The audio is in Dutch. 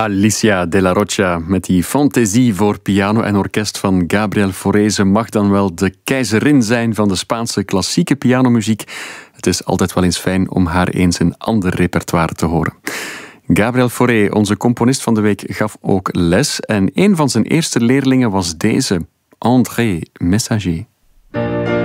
Alicia de la Rocha met die fantasie voor piano en orkest van Gabriel Fauré. Ze mag dan wel de keizerin zijn van de Spaanse klassieke pianomuziek. Het is altijd wel eens fijn om haar eens een ander repertoire te horen. Gabriel Fauré, onze componist van de week, gaf ook les. En een van zijn eerste leerlingen was deze, André Messager.